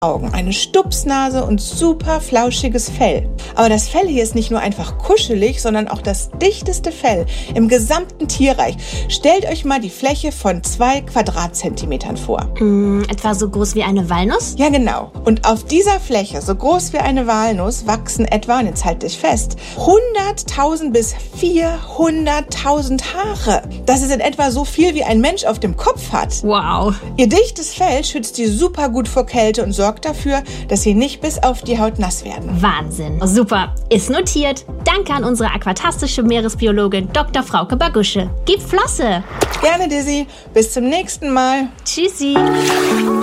Augen, eine Stupsnase und super flauschiges Fell. Aber das Fell hier ist nicht nur einfach kuschelig, sondern auch das dichteste Fell im gesamten Tierreich. Stellt euch mal die Fläche von 2 Quadratzentimetern vor. Etwa so groß wie eine Walnuss? Ja, genau. Und auf dieser Fläche, so groß wie eine Walnuss, wachsen etwa, und jetzt halt dich fest, 100.000 bis 400.000 Haare. Das ist in etwa so viel, wie ein Mensch auf dem Kopf hat. Wow. Ihr dichtes Fell schützt sie super gut vor Kälte und sorgt dafür, dass sie nicht bis auf die Haut nass werden. Wahnsinn. Super. Ist notiert. Danke an unsere aquatastische Meeresbiologin Dr. Frauke Bagusche. Gib Flosse. Gerne, Dizzy. Bis zum nächsten Mal. Tschüssi.